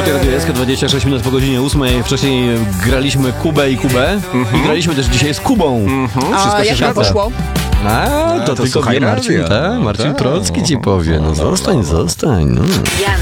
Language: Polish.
Radio SK, 26 minut po godzinie 8. Wcześniej graliśmy Kubę i Kubę i graliśmy też dzisiaj z Kubą. A jak nam poszło? To tylko słuchaj Marcin, radia. Marcin Trocki ci powie. No zostań. No. Janusz